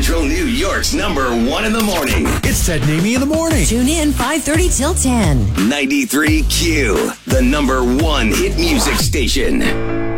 Central New York's number one in the morning. It's Ted and Amy in the morning. Tune in 5:30 till 10. 93Q, the number one hit music station.